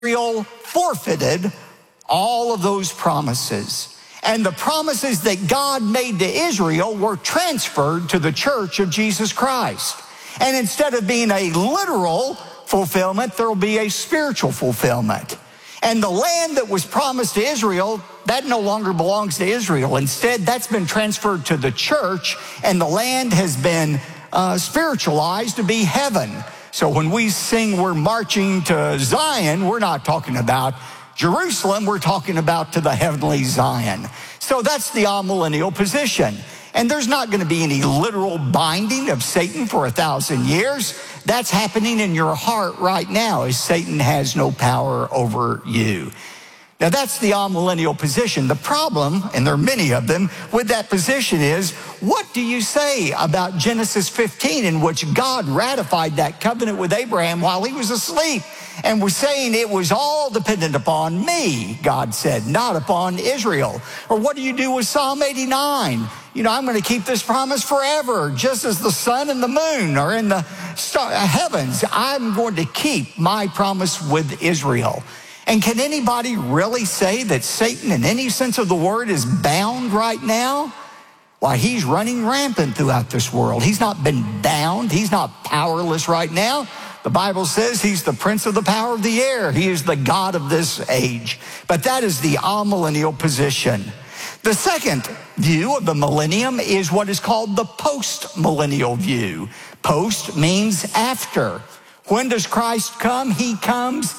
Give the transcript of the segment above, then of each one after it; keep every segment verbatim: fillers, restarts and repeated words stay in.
Israel forfeited all of those promises. And the promises that God made to Israel were transferred to the church of Jesus Christ. And instead of being a literal fulfillment, there will be a spiritual fulfillment. And the land that was promised to Israel, that no longer belongs to Israel. Instead, that's been transferred to the church, and the land has been uh, spiritualized to be heaven. So when we sing we're marching to Zion, we're not talking about Jerusalem, we're talking about to the heavenly Zion. So that's the amillennial position. And there's not going to be any literal binding of Satan for a thousand years. That's happening in your heart right now, as Satan has no power over you. Now that's the amillennial position. The problem, and there are many of them, with that position is, what do you say about Genesis fifteen, in which God ratified that covenant with Abraham while he was asleep, and was saying it was all dependent upon me, God said, not upon Israel? Or what do you do with Psalm eighty-nine? You know, I'm going to keep this promise forever, just as the sun and the moon are in the star- heavens. I'm going to keep my promise with Israel. And can anybody really say that Satan, in any sense of the word, is bound right now? Why, he's running rampant throughout this world. He's not been bound. He's not powerless right now. The Bible says he's the prince of the power of the air. He is the God of this age. But that is the amillennial position. The second view of the millennium is what is called the post-millennial view. Post means after. When does Christ come? He comes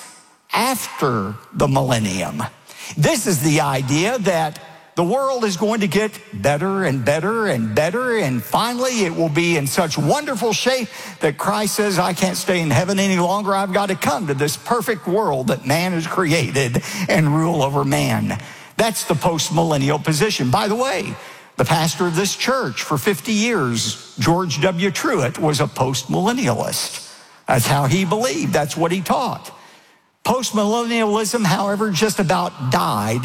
after the millennium. This is the idea that the world is going to get better and better and better, and finally it will be in such wonderful shape that Christ says, I can't stay in heaven any longer. I've got to come to this perfect world that man has created and rule over man. That's the post-millennial position. By the way, the pastor of this church for fifty years, George W. Truett, was a post-millennialist. That's how he believed. That's what he taught. Post-millennialism, however, just about died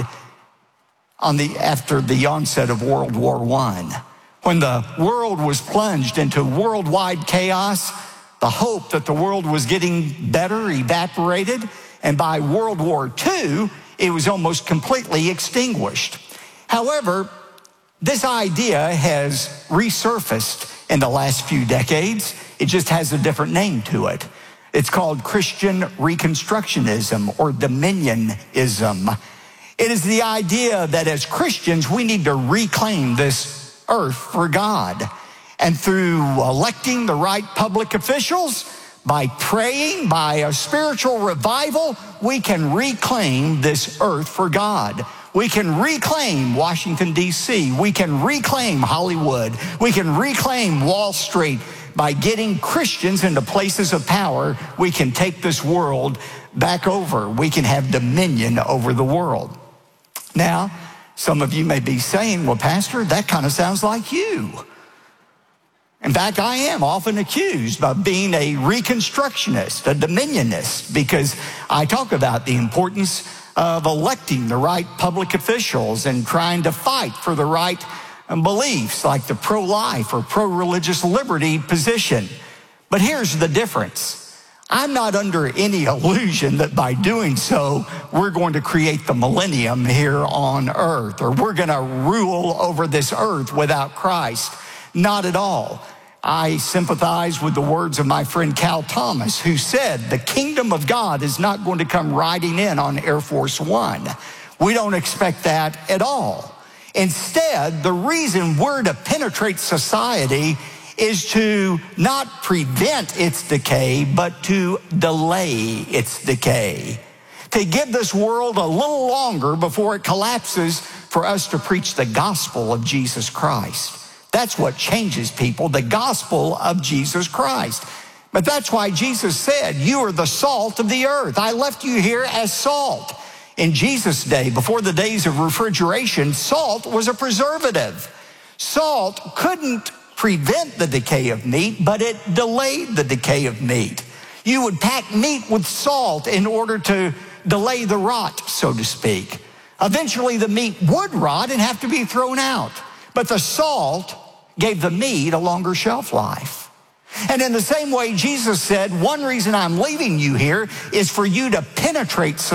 on the, after the onset of World War One. When the world was plunged into worldwide chaos, the hope that the world was getting better evaporated, and by World War Two, it was almost completely extinguished. However, this idea has resurfaced in the last few decades. It just has a different name to it. It's called Christian Reconstructionism or Dominionism. It is the idea that as Christians, we need to reclaim this earth for God. And through electing the right public officials, by praying, by a spiritual revival, we can reclaim this earth for God. We can reclaim Washington, D C We can reclaim Hollywood. We can reclaim Wall Street. By getting Christians into places of power, we can take this world back over. We can have dominion over the world. Now, some of you may be saying, well, Pastor, that kind of sounds like you. In fact, I am often accused of being a reconstructionist, a dominionist, because I talk about the importance of electing the right public officials and trying to fight for the right beliefs, like the pro-life or pro-religious liberty position. But here's the difference. I'm not under any illusion that by doing so, we're going to create the millennium here on earth, or we're going to rule over this earth without Christ. Not at all. I sympathize with the words of my friend Cal Thomas, who said the kingdom of God is not going to come riding in on Air Force One. We don't expect that at all. Instead, the reason we're to penetrate society is to not prevent its decay, but to delay its decay. To give this world a little longer before it collapses for us to preach the gospel of Jesus Christ. That's what changes people, the gospel of Jesus Christ. But that's why Jesus said, you are the salt of the earth. I left you here as salt. In Jesus' day, before the days of refrigeration, salt was a preservative. Salt couldn't prevent the decay of meat, but it delayed the decay of meat. You would pack meat with salt in order to delay the rot, so to speak. Eventually, the meat would rot and have to be thrown out. But the salt gave the meat a longer shelf life. And in the same way, Jesus said, one reason I'm leaving you here is for you to penetrate